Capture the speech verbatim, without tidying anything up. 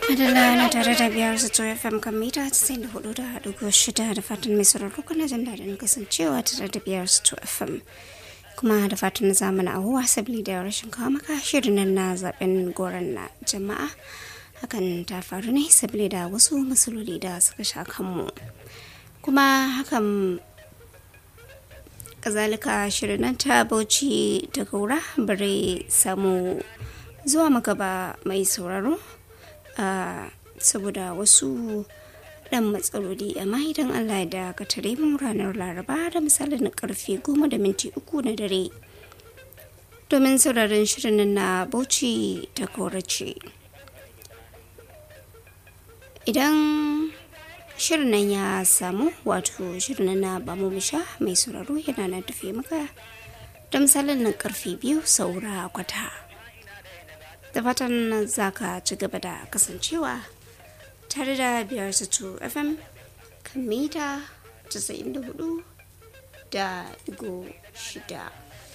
Madalla na tare da biyar zato F M kan mita casa'in da hudu da dugu shida da fatan mai sauraro kana jin daɗin kasancewa tare da biyar zato F M. Kuma da fatan zamani abubuwa sabili da rashin kawo maka shirin nan na zaben goron na jama'a. Hakan ta faru ne sabili da wasu matsaloli da suka sha kanmu. Kuma hakan kazalika shirin nan ta Bauchi da Gaura bare samu zuwa maka ba mai sauraro. Uh, saboda wasu dan matsaloli amma idan Allah da ka tare mu ranar Laraba da misalin karfe goma da minti uku na dare domin sauraron shirin na Bauchi ta Korace. Idan shirin nan ya samu wato shirin na ba mu musha mai sauraro yana na tafi maka da misalin karfe biyu saura kwata. Da fatan za ka ci gaba da kasancewa tare da biyar sito F M kan mita casa'in da hudu da digo shida.